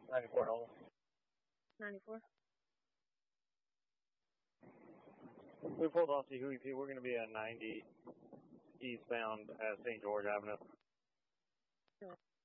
94 Nolan. 94. We pulled off the Huey P. We're going to be at 90 eastbound at St. George Avenue.